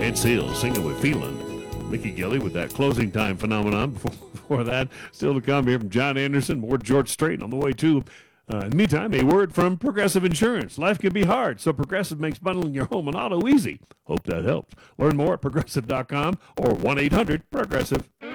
Ed Seals singing with Feelin'. Mickey Gilly with that closing time phenomenon. Before that, still to come here from John Anderson, more George Strait on the way too. In the meantime, a word from Progressive Insurance. Life can be hard, so Progressive makes bundling your home and auto easy. Hope that helps. Learn more at progressive.com or 1-800-PROGRESSIVE.